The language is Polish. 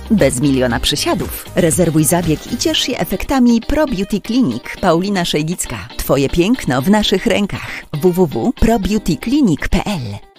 bez miliona przysiadów. Rezerwuj zabieg i ciesz się efektami Pro Beauty Clinic. Paulina Szejgicka. Twoje piękno w naszych rękach. www.probeautyclinic.pl